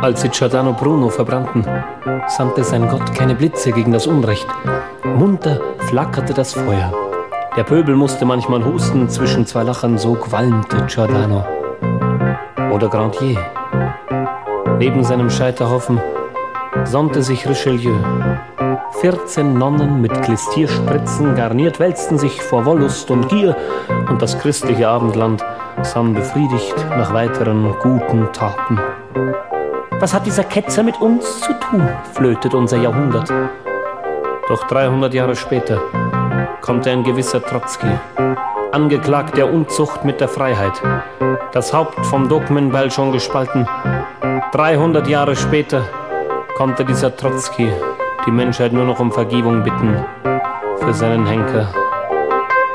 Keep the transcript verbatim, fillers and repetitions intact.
Als sie Giordano Bruno verbrannten, sandte sein Gott keine Blitze gegen das Unrecht. Munter flackerte das Feuer. Der Pöbel musste manchmal husten, zwischen zwei Lachern, so qualmte Giordano. Oder Grandier. Neben seinem Scheiterhaufen sonnte sich Richelieu. Vierzehn Nonnen mit Klistierspritzen garniert wälzten sich vor Wollust und Gier, und das christliche Abendland sann befriedigt nach weiteren guten Taten. Was hat dieser Ketzer mit uns zu tun, flötet unser Jahrhundert. Doch dreihundert Jahre später kommt ein gewisser Trotzki, angeklagt der Unzucht mit der Freiheit, das Haupt vom Dogmenbeil schon gespalten. dreihundert Jahre später konnte dieser Trotzki die Menschheit nur noch um Vergebung bitten für seinen Henker